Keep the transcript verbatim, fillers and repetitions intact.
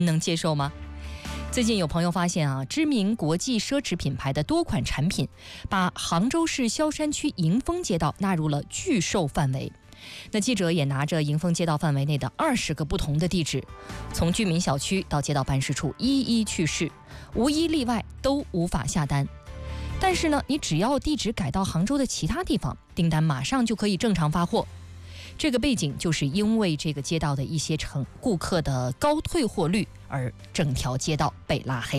能接受吗？最近有朋友发现啊，知名国际奢侈品牌的多款产品把杭州市萧山区迎丰街道纳入了拒售范围。那记者也拿着迎丰街道范围内的二十个不同的地址，从居民小区到街道办事处一一去试，无一例外都无法下单。但是呢，你只要地址改到杭州的其他地方，订单马上就可以正常发货。这个背景就是因为这个街道的一些乘顾客的高退货率，而整条街道被拉黑。